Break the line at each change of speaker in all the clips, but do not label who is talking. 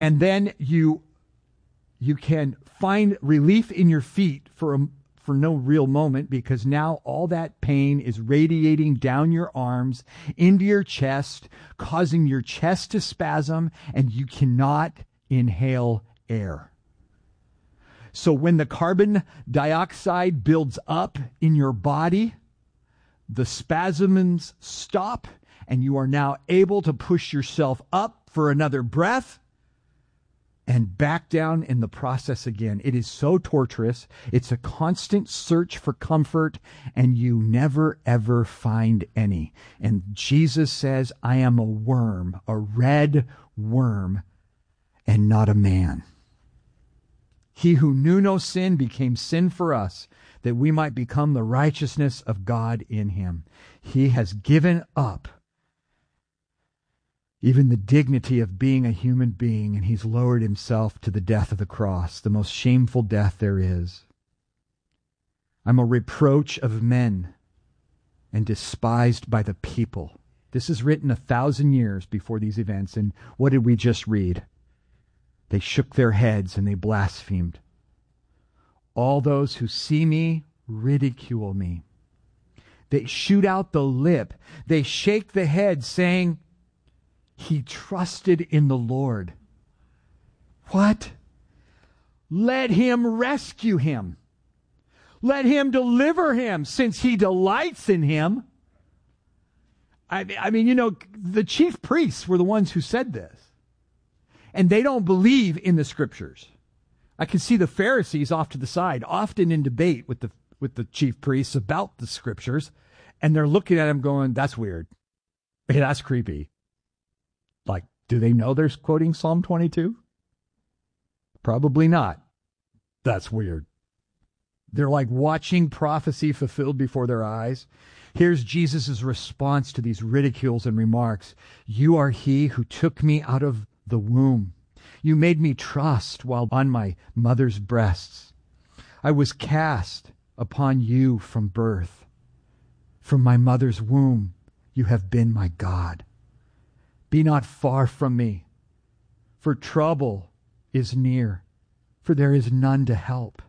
And then you can find relief in your feet for no real moment, because now all that pain is radiating down your arms into your chest, causing your chest to spasm, and you cannot inhale air. So when the carbon dioxide builds up in your body, the spasms stop, and you are now able to push yourself up for another breath and back down in the process again. It is so torturous. It's a constant search for comfort, and you never, ever find any. And Jesus says, I am a worm, a red worm, and not a man. He who knew no sin became sin for us, that we might become the righteousness of God in him. He has given up even the dignity of being a human being, and he's lowered himself to the death of the cross, the most shameful death there is. I'm a reproach of men and despised by the people. This is written 1,000 years before these events, and what did we just read? They shook their heads and they blasphemed. All those who see me ridicule me. They shoot out the lip. They shake the head, saying, he trusted in the Lord. What? Let him rescue him. Let him deliver him, since he delights in him. I mean, the chief priests were the ones who said this. And they don't believe in the scriptures. I can see the Pharisees off to the side, often in debate with the chief priests about the scriptures, and they're looking at him going, that's weird. Hey, that's creepy. Like, do they know they're quoting Psalm 22? Probably not. That's weird. They're like watching prophecy fulfilled before their eyes. Here's Jesus' response to these ridicules and remarks. You are he who took me out of the womb. You made me trust while on my mother's breasts. I was cast upon you from birth. From my mother's womb, you have been my God. Be not far from me, for trouble is near, for there is none to help.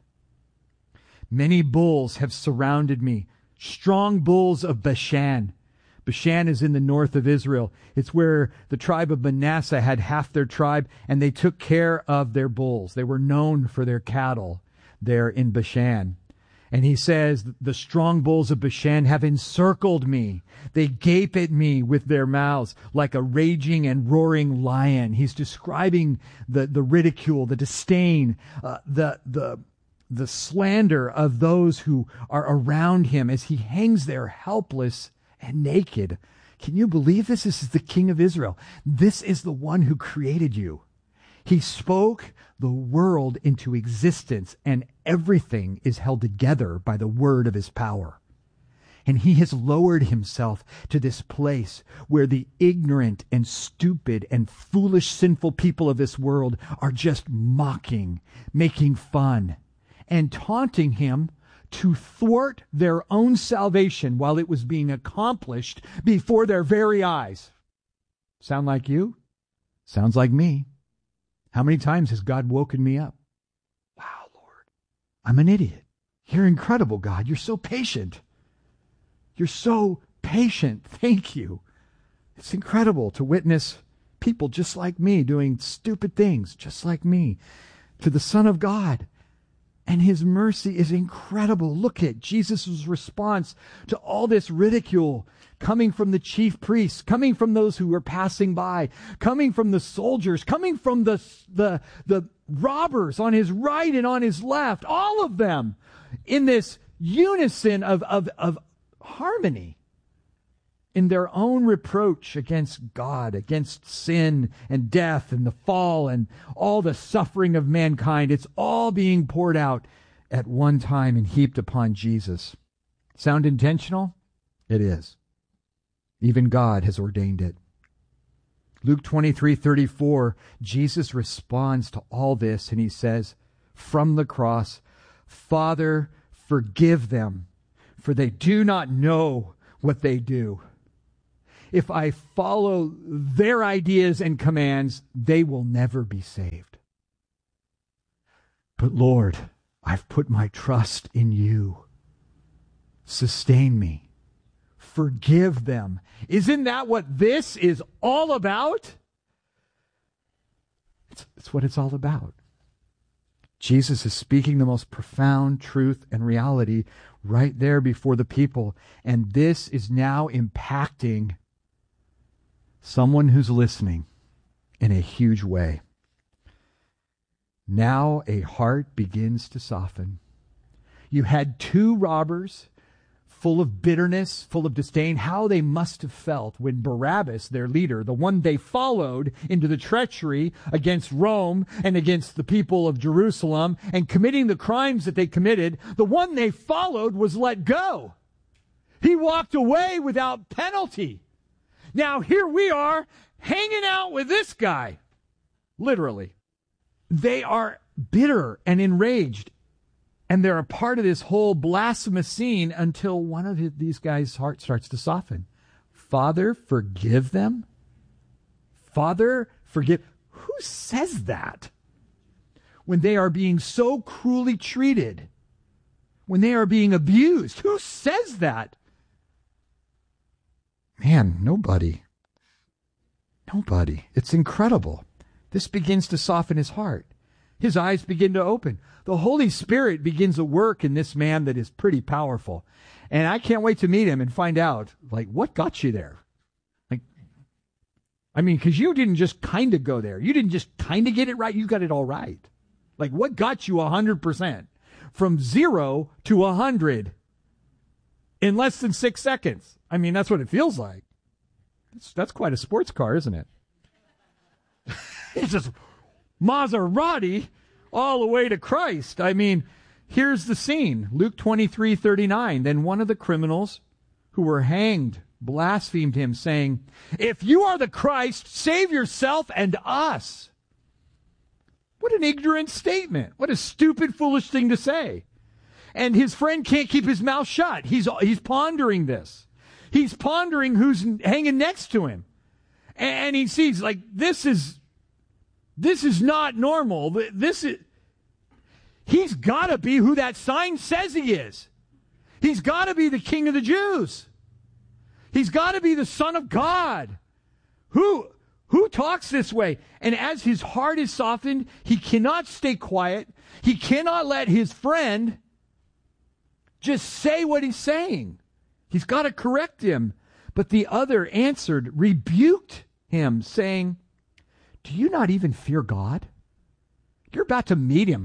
Many bulls have surrounded me, strong bulls of Bashan. Bashan is in the north of Israel. It's where the tribe of Manasseh had half their tribe, and they took care of their bulls. They were known for their cattle there in Bashan. And he says, the strong bulls of Bashan have encircled me. They gape at me with their mouths like a raging and roaring lion. He's describing the ridicule, the disdain, the slander of those who are around him as he hangs there helpless and naked. Can you believe this? This is the King of Israel. This is the one who created you. He spoke the world into existence, and everything is held together by the word of his power. And he has lowered himself to this place where the ignorant and stupid and foolish sinful people of this world are just mocking, making fun, and taunting him to thwart their own salvation while it was being accomplished before their very eyes. Sound like you? Sounds like me. How many times has God woken me up? Wow, Lord, I'm an idiot. You're incredible, God. You're so patient. You're so patient. Thank you. It's incredible to witness people just like me doing stupid things just like me to the Son of God. And his mercy is incredible. Look at Jesus' response to all this ridicule coming from the chief priests, coming from those who were passing by, coming from the soldiers, coming from the robbers on his right and on his left, all of them in this unison of harmony in their own reproach against God, against sin and death and the fall and all the suffering of mankind. It's all being poured out at one time and heaped upon Jesus. Sound intentional? It is. Even God has ordained it. Luke 23:34, Jesus responds to all this and he says from the cross, Father, forgive them, for they do not know what they do. if I follow their ideas and commands, they will never be saved. But Lord, I've put my trust in you. Sustain me. Forgive them. Isn't that what this is all about? It's what it's all about. Jesus is speaking the most profound truth and reality right there before the people. And this is now impacting someone who's listening in a huge way. Now a heart begins to soften. You had two robbers full of bitterness, full of disdain. How they must have felt when Barabbas, their leader, the one they followed into the treachery against Rome and against the people of Jerusalem and committing the crimes that they committed, the one they followed was let go. He walked away without penalty. Now here we are hanging out with this guy. Literally. They are bitter and enraged. And they're a part of this whole blasphemous scene until one of these guys' heart starts to soften. Father, forgive them? Father, forgive. Who says that? When they are being so cruelly treated, when they are being abused, who says that? Man, nobody. Nobody. It's incredible. This begins to soften his heart. His eyes begin to open. The Holy Spirit begins a work in this man that is pretty powerful. And I can't wait to meet him and find out, what got you there? Because you didn't just kind of go there. You didn't just kind of get it right. You got it all right. What got you 100%? From 0 to 100 in less than 6 seconds. That's what it feels like. That's quite a sports car, isn't it? It's just Maserati all the way to Christ. Here's the scene. Luke 23:39. Then one of the criminals who were hanged blasphemed him, saying, "If you are the Christ, save yourself and us." What an ignorant statement. What a stupid, foolish thing to say. And his friend can't keep his mouth shut. He's pondering this. He's pondering who's hanging next to him. And he sees, this is not normal. He's got to be who that sign says he is. He's got to be the King of the Jews. He's got to be the Son of God. Who talks this way? And as his heart is softened, he cannot stay quiet. He cannot let his friend just say what he's saying. He's got to correct him. But the other answered, rebuked him, saying, "Do you not even fear God? You're about to meet him.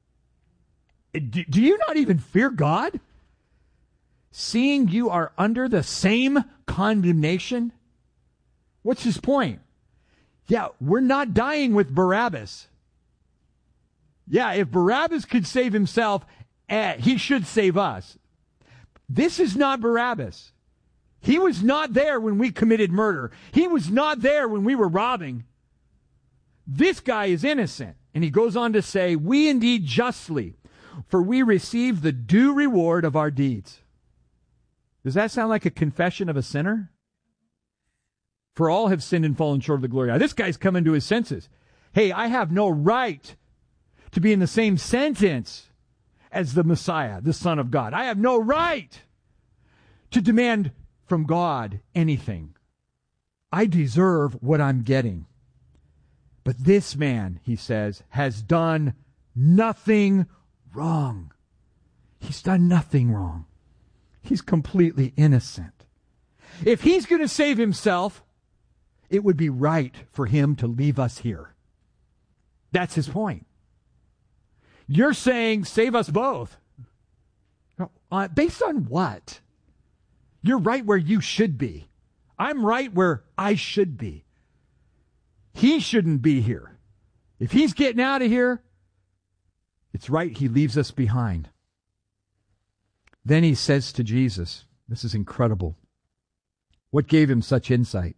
Do you not even fear God? Seeing you are under the same condemnation?" What's his point? Yeah, we're not dying with Barabbas. Yeah, if Barabbas could save himself, he should save us. This is not Barabbas. He was not there when we committed murder. He was not there when we were robbing. This guy is innocent. And he goes on to say, "We indeed justly, for we receive the due reward of our deeds." Does that sound like a confession of a sinner? For all have sinned and fallen short of the glory of God. This guy's coming to his senses. Hey, I have no right to be in the same sentence as the Messiah, the Son of God. I have no right to demand from God anything. I deserve what I'm getting. But this man, he says, has done nothing wrong. He's done nothing wrong. He's completely innocent. If he's going to save himself, it would be right for him to leave us here. That's his point. You're saying save us both. Based on what? You're right where you should be. I'm right where I should be. He shouldn't be here. If he's getting out of here, it's right he leaves us behind. Then he says to Jesus, this is incredible. What gave him such insight?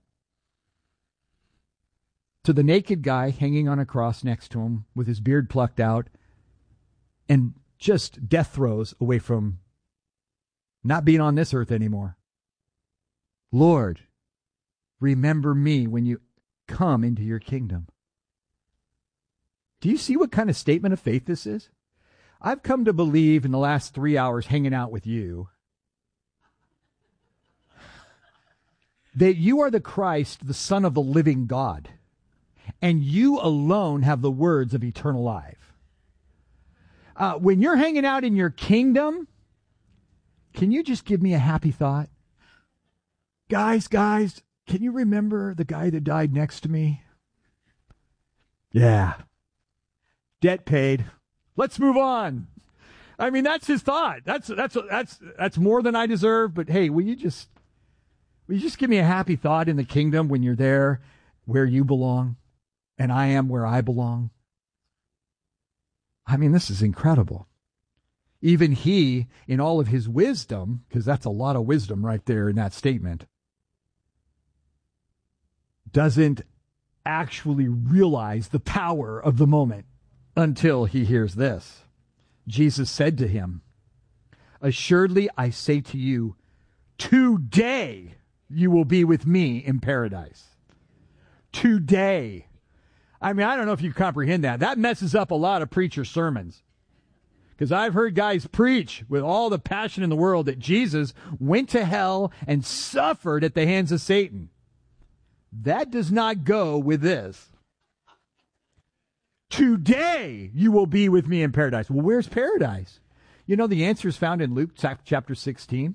To the naked guy hanging on a cross next to him with his beard plucked out and just death throes away from not being on this earth anymore. Lord, remember me when you come into your kingdom. Do you see what kind of statement of faith this is? I've come to believe in the last 3 hours hanging out with you that you are the Christ, the Son of the living God, and you alone have the words of eternal life. When you're hanging out in your kingdom, can you just give me a happy thought? Guys, can you remember the guy that died next to me? Yeah. Debt paid. Let's move on. I mean, that's his thought. That's more than I deserve, but hey, will you just give me a happy thought in the kingdom when you're there where you belong and I am where I belong? I mean, this is incredible. Even he, in all of his wisdom, because that's a lot of wisdom right there in that statement, doesn't actually realize the power of the moment until he hears this. Jesus said to him, "Assuredly, I say to you, today you will be with me in paradise." Today. I mean, I don't know if you comprehend that. That messes up a lot of preacher sermons. Because I've heard guys preach with all the passion in the world that Jesus went to hell and suffered at the hands of Satan. That does not go with this. Today you will be with me in paradise. Well, where's paradise? You know, the answer is found in Luke chapter 16.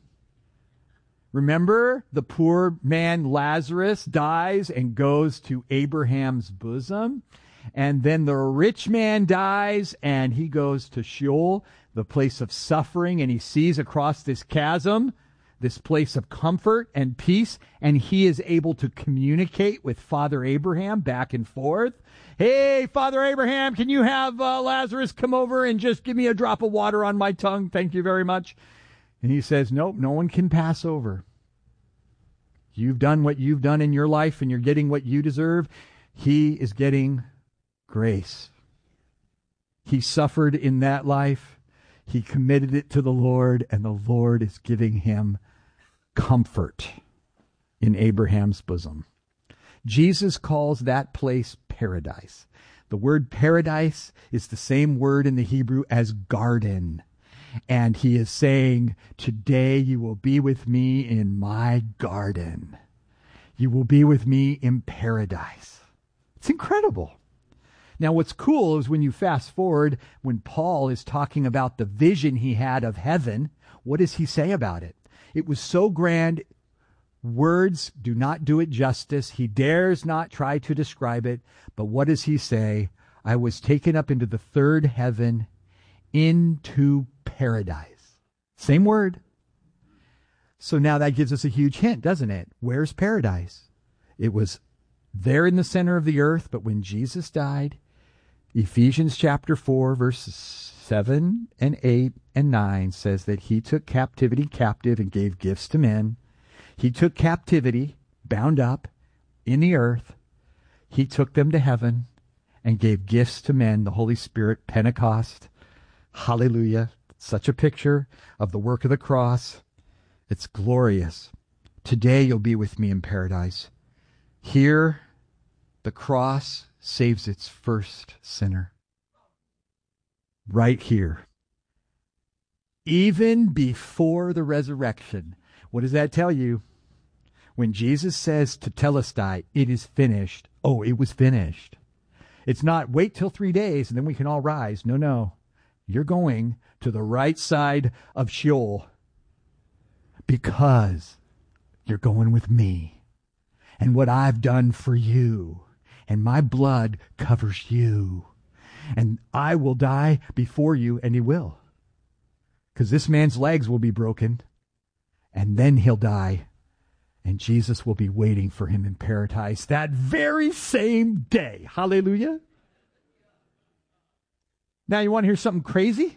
Remember, the poor man Lazarus dies and goes to Abraham's bosom. And then the rich man dies and he goes to Sheol, the place of suffering, and he sees across this chasm this place of comfort and peace, and he is able to communicate with Father Abraham back and forth. Hey, Father Abraham, can you have Lazarus come over and just give me a drop of water on my tongue? Thank you very much. And he says, nope, no one can pass over. You've done what you've done in your life, and you're getting what you deserve. He is getting grace. He suffered in that life. He committed it to the Lord, and the Lord is giving him comfort in Abraham's bosom. Jesus calls that place paradise. The word paradise is the same word in the Hebrew as garden. And he is saying, today you will be with me in my garden. You will be with me in paradise. It's incredible. Now, what's cool is when you fast forward, when Paul is talking about the vision he had of heaven, what does he say about it? It was so grand, words do not do it justice. He dares not try to describe it. But what does he say? I was taken up into the third heaven, into paradise. Same word. So now that gives us a huge hint, doesn't it? Where's paradise? It was there in the center of the earth, but when Jesus died, Ephesians chapter 4, verses 7 and 8 and 9 says that he took captivity captive and gave gifts to men. He took captivity bound up in the earth. He took them to heaven and gave gifts to men, the Holy Spirit, Pentecost. Hallelujah. Such a picture of the work of the cross. It's glorious. Today you'll be with me in paradise. Here, the cross saves its first sinner. Right here. Even before the resurrection. What does that tell you? When Jesus says to Telestai, it is finished. Oh, it was finished. It's not wait till 3 days and then we can all rise. No. You're going to the right side of Sheol because you're going with me and what I've done for you. And my blood covers you. And I will die before you, and he will. Because this man's legs will be broken, and then he'll die. And Jesus will be waiting for him in paradise that very same day. Hallelujah. Now you want to hear something crazy?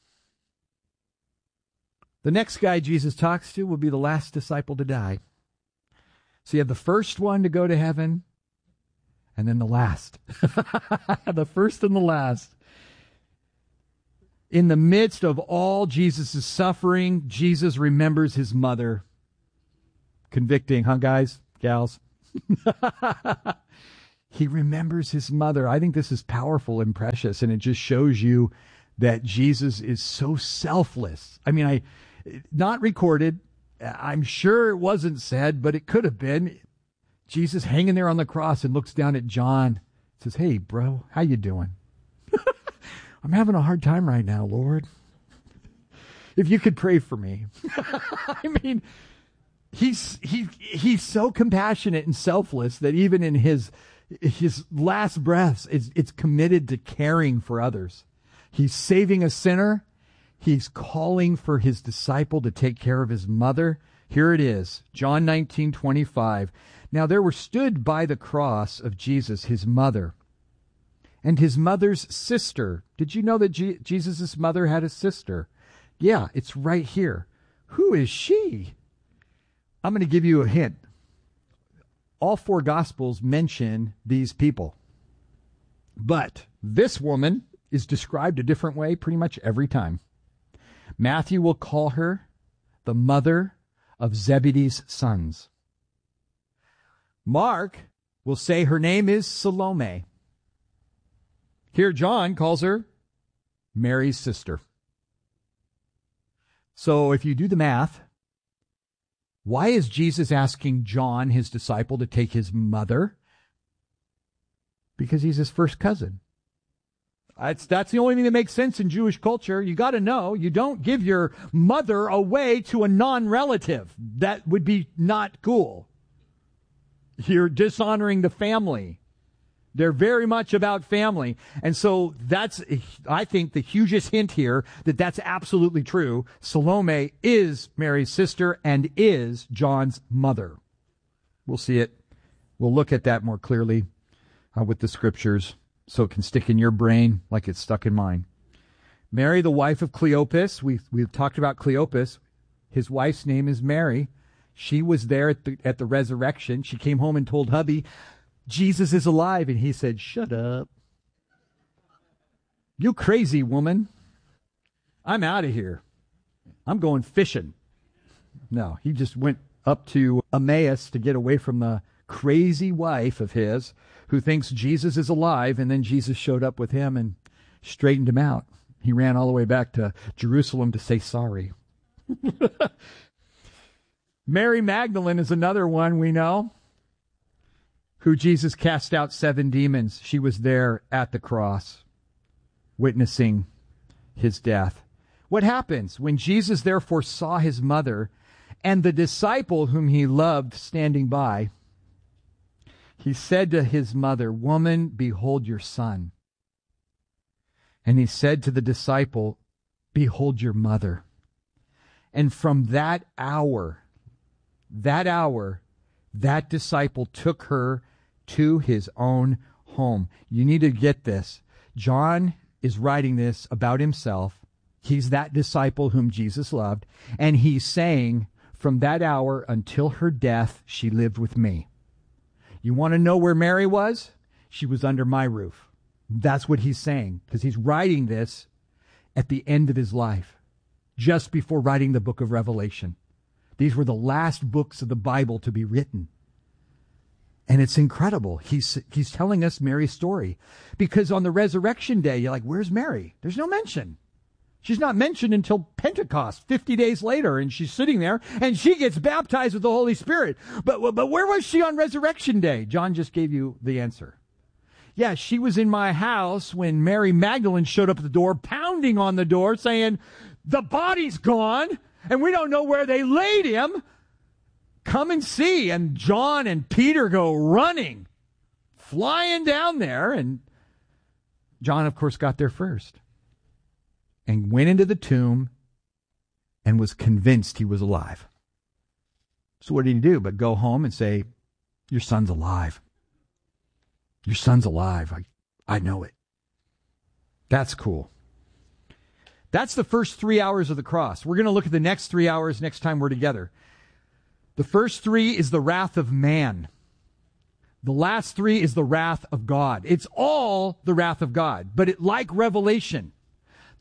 The next guy Jesus talks to will be the last disciple to die. So you have the first one to go to heaven, and then the last. The first and the last. In the midst of all Jesus' suffering, Jesus remembers his mother. Convicting, huh, guys, gals? He remembers his mother. I think this is powerful and precious, and it just shows you that Jesus is so selfless. I mean, not recorded. I'm sure it wasn't said, but it could have been. Jesus hanging there on the cross and looks down at John, says, "Hey, bro, how you doing?" "I'm having a hard time right now, Lord. If you could pray for me." I mean, he's so compassionate and selfless that even in his last breaths, it's committed to caring for others. He's saving a sinner. He's calling for his disciple to take care of his mother. Here it is, John 19:25. "Now there were stood by the cross of Jesus his mother and his mother's sister." Did you know that Jesus' mother had a sister? Yeah, it's right here. Who is she? I'm going to give you a hint. All four Gospels mention these people. But this woman is described a different way pretty much every time. Matthew will call her the mother of Zebedee's sons. Mark will say her name is Salome. Here John calls her Mary's sister. So if you do the math, why is Jesus asking John, his disciple, to take his mother? Because he's his first cousin. That's the only thing that makes sense in Jewish culture. You got to know, you don't give your mother away to a non-relative. That would be not cool. You're dishonoring the family. They're very much about family. And so that's, I think, the hugest hint here that that's absolutely true. Salome is Mary's sister and is John's mother. We'll see it. We'll look at that more clearly with the scriptures so it can stick in your brain like it's stuck in mine. Mary, the wife of Cleopas. We've talked about Cleopas. His wife's name is Mary. She was there at the resurrection. She came home and told hubby, "Jesus is alive." And he said, "Shut up. You crazy woman. I'm out of here. I'm going fishing." No, he just went up to Emmaus to get away from the crazy wife of his who thinks Jesus is alive. And then Jesus showed up with him and straightened him out. He ran all the way back to Jerusalem to say sorry. Mary Magdalene is another one we know, who Jesus cast out 7 demons. She was there at the cross, witnessing his death. What happens when Jesus therefore saw his mother and the disciple whom he loved standing by? He said to his mother, "Woman, behold your son." And he said to the disciple, "Behold your mother." And from that hour, that disciple took her to his own home. You need to get this. John is writing this about himself. He's that disciple whom Jesus loved. And he's saying, from that hour until her death, she lived with me. You want to know where Mary was? She was under my roof. That's what he's saying, because he's writing this at the end of his life, just before writing the book of Revelation. These were the last books of the Bible to be written. And it's incredible. He's telling us Mary's story. Because on the resurrection day, you're like, where's Mary? There's no mention. She's not mentioned until Pentecost, 50 days later, and she's sitting there, and she gets baptized with the Holy Spirit. But where was she on resurrection day? John just gave you the answer. Yeah, she was in my house when Mary Magdalene showed up at the door, pounding on the door, saying, "The body's gone, and we don't know where they laid him. Come and see." And John and Peter go running, flying down there. And John, of course, got there first and went into the tomb and was convinced he was alive. So what did he do but go home and say, "Your son's alive. Your son's alive. I know it." That's cool. That's the first 3 hours of the cross. We're going to look at the next 3 hours next time we're together. The first 3 is the wrath of man. The last 3 is the wrath of God. It's all the wrath of God. But like Revelation,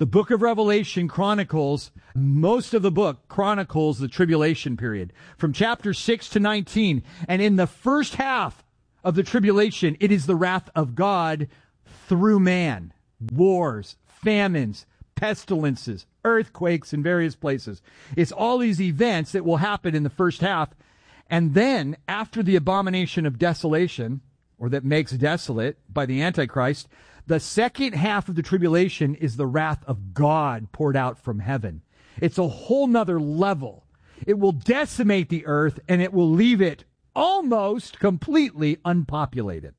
The book of Revelation chronicles, most of the book chronicles the tribulation period from chapter 6 to 19. And in the first half of the tribulation, it is the wrath of God through man. Wars, famines, pestilences, earthquakes in various places. It's all these events that will happen in the first half. And then after the abomination of desolation, or that makes desolate by the Antichrist, the second half of the tribulation is the wrath of God poured out from heaven. It's a whole nother level. It will decimate the earth and it will leave it almost completely unpopulated.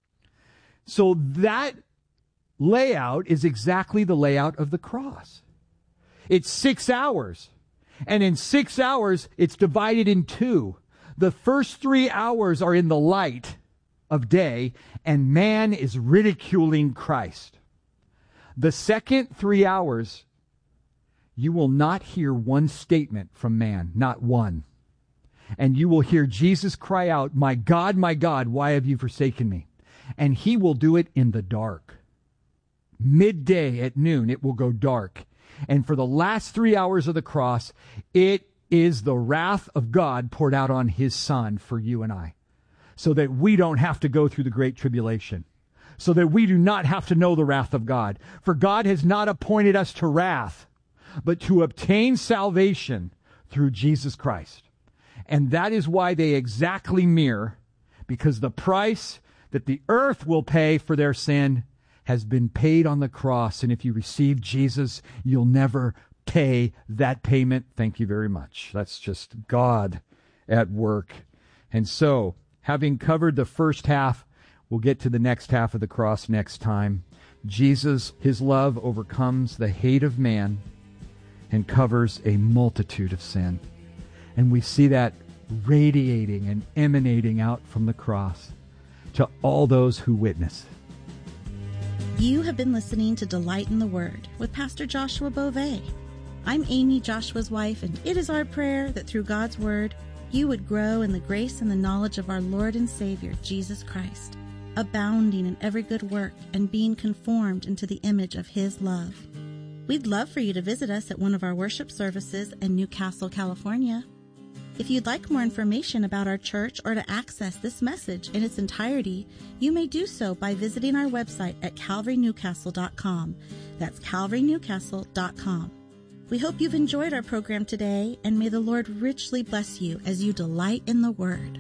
So that layout is exactly the layout of the cross. It's 6 hours. And in 6 hours, it's divided in two. The first 3 hours are in the light of day, and man is ridiculing Christ. The second 3 hours, you will not hear one statement from man, not one. And you will hear Jesus cry out, my God, why have you forsaken me? And he will do it in the dark. Midday at noon, it will go dark. And for the last 3 hours of the cross, it is the wrath of God poured out on his Son for you and I, so that we don't have to go through the great tribulation, so that we do not have to know the wrath of God. For God has not appointed us to wrath, but to obtain salvation through Jesus Christ. And that is why they exactly mirror, because the price that the earth will pay for their sin has been paid on the cross. And if you receive Jesus, you'll never pay that payment. Thank you very much. That's just God at work. And so, having covered the first half, we'll get to the next half of the cross next time. Jesus, his love overcomes the hate of man and covers a multitude of sin. And we see that radiating and emanating out from the cross to all those who witness.
You have been listening to Delight in the Word with Pastor Joshua Beauvais. I'm Amy, Joshua's wife, and it is our prayer that through God's Word, you would grow in the grace and the knowledge of our Lord and Savior, Jesus Christ, abounding in every good work and being conformed into the image of his love. We'd love for you to visit us at one of our worship services in Newcastle, California. If you'd like more information about our church or to access this message in its entirety, you may do so by visiting our website at calvarynewcastle.com. That's calvarynewcastle.com. We hope you've enjoyed our program today, and may the Lord richly bless you as you delight in the Word.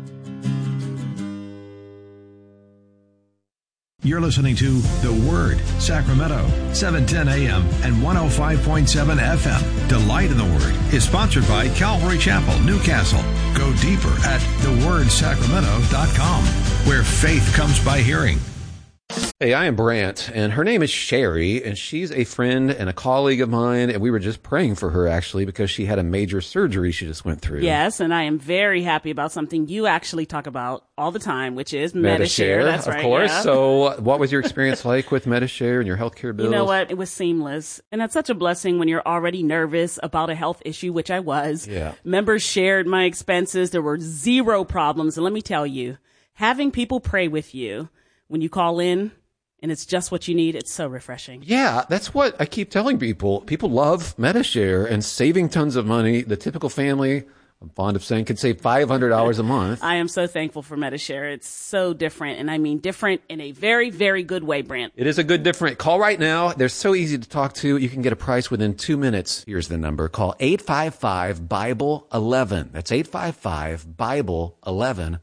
You're listening to The Word, Sacramento, 710 AM and 105.7 FM. Delight in the Word is sponsored by Calvary Chapel, Newcastle. Go deeper at thewordsacramento.com, where faith comes by hearing.
Hey, I am Brant, and her name is Sherry, and she's a friend and a colleague of mine, and we were just praying for her, actually, because she had a major surgery she just went through.
Yes, and I am very happy about something you actually talk about all the time, which is Medi-Share. That's right,
of course.
Yeah.
So what was your experience like with Medi-Share and your healthcare bills?
You know what? It was seamless, and that's such a blessing when you're already nervous about a health issue, which I was.
Yeah.
Members shared my expenses. There were zero problems, and let me tell you, having people pray with you when you call in, and it's just what you need, it's so refreshing.
Yeah, that's what I keep telling people. People love Medi-Share and saving tons of money. The typical family, I'm fond of saying, could save $500 a month.
I am so thankful for Medi-Share. It's so different, and I mean different in a very, very good way, Brant.
It is a good different. Call right now. They're so easy to talk to. You can get a price within 2 minutes. Here's the number. Call 855-BIBLE-11. That's 855-BIBLE-11.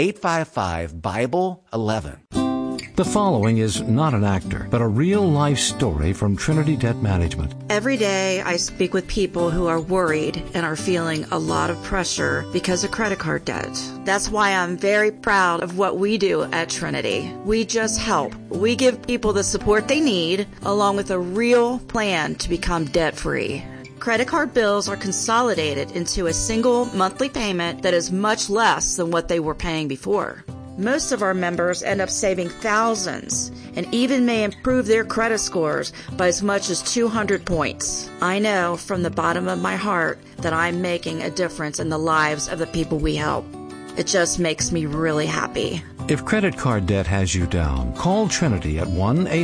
855-BIBLE-11.
The following is not an actor, but a real-life story from Trinity Debt Management.
Every day I speak with people who are worried and are feeling a lot of pressure because of credit card debt. That's why I'm very proud of what we do at Trinity. We just help. We give people the support they need, along with a real plan to become debt-free. Credit card bills are consolidated into a single monthly payment that is much less than what they were paying before. Most of our members end up saving thousands and even may improve their credit scores by as much as 200 points. I know from the bottom of my heart that I'm making a difference in the lives of the people we help. It just makes me really happy.
If credit card debt has you down, call Trinity at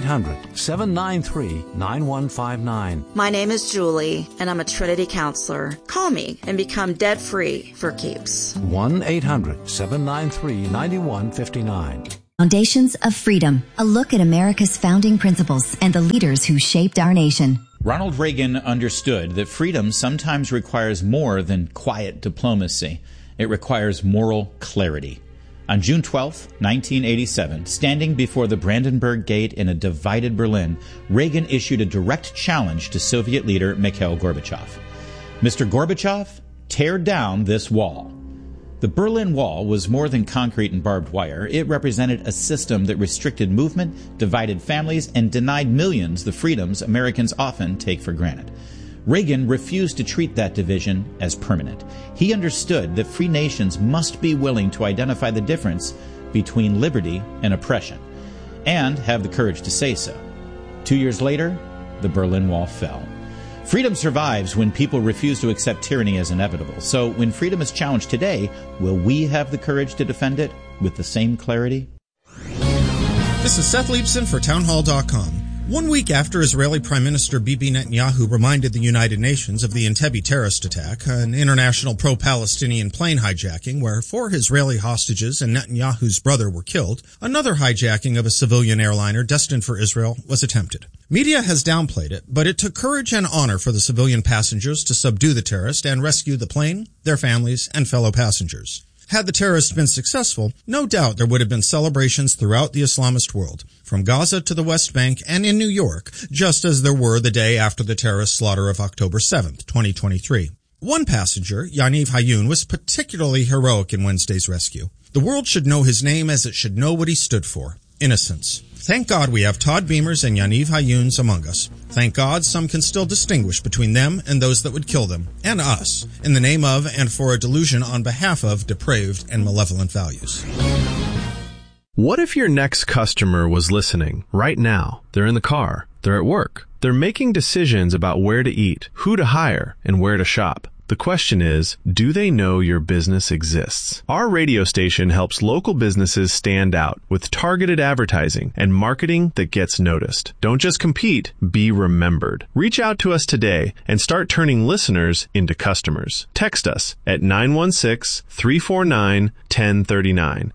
1-800-793-9159.
My name is Julie, and I'm a Trinity counselor. Call me and become debt-free for keeps.
1-800-793-9159.
Foundations of Freedom, a look at America's founding principles and the leaders who shaped our nation.
Ronald Reagan understood that freedom sometimes requires more than quiet diplomacy. It requires moral clarity. On June 12, 1987, standing before the Brandenburg Gate in a divided Berlin, Reagan issued a direct challenge to Soviet leader Mikhail Gorbachev. Mr. Gorbachev, tear down this wall. The Berlin Wall was more than concrete and barbed wire. It represented a system that restricted movement, divided families, and denied millions the freedoms Americans often take for granted. Reagan refused to treat that division as permanent. He understood that free nations must be willing to identify the difference between liberty and oppression, and have the courage to say so. 2 years later, the Berlin Wall fell. Freedom survives when people refuse to accept tyranny as inevitable. So when freedom is challenged today, will we have the courage to defend it with the same clarity?
This is Seth Leibson for Townhall.com. 1 week after Israeli Prime Minister Bibi Netanyahu reminded the United Nations of the Entebbe terrorist attack, an international pro-Palestinian plane hijacking where 4 Israeli hostages and Netanyahu's brother were killed, another hijacking of a civilian airliner destined for Israel was attempted. Media has downplayed it, but it took courage and honor for the civilian passengers to subdue the terrorist and rescue the plane, their families, and fellow passengers. Had the terrorists been successful, no doubt there would have been celebrations throughout the Islamist world, from Gaza to the West Bank and in New York, just as there were the day after the terrorist slaughter of October 7th, 2023. One passenger, Yaniv Hayun, was particularly heroic in Wednesday's rescue. The world should know his name as it should know what he stood for: innocence. Thank God we have Todd Beamers and Yaniv Hayuns among us. Thank God some can still distinguish between them and those that would kill them, and us, in the name of and for a delusion on behalf of depraved and malevolent values.
What if your next customer was listening right now? They're in the car, they're at work, they're making decisions about where to eat, who to hire, and where to shop. The question is, do they know your business exists? Our radio station helps local businesses stand out with targeted advertising and marketing that gets noticed. Don't just compete, be remembered. Reach out to us today and start turning listeners into customers. Text us at 916-349-1039.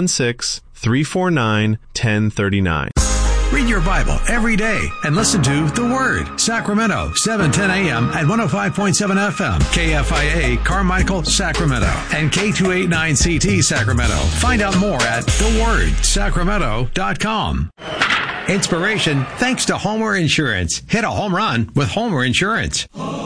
916-349-1039.
Read your Bible every day and listen to The Word. Sacramento, 710 a.m. at 105.7 FM. KFIA, Carmichael, Sacramento. And K289CT, Sacramento. Find out more at thewordsacramento.com. Inspiration thanks to Homer Insurance. Hit a home run with Homer Insurance.